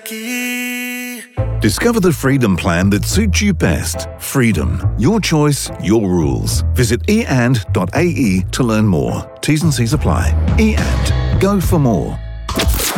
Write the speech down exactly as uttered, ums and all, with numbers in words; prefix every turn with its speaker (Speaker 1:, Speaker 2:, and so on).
Speaker 1: aqui.
Speaker 2: Discover the Freedom plan that suits you best. Freedom. Your choice, your rules. Visit e and dot a e to learn more. T's and C's apply. e and. Go for more.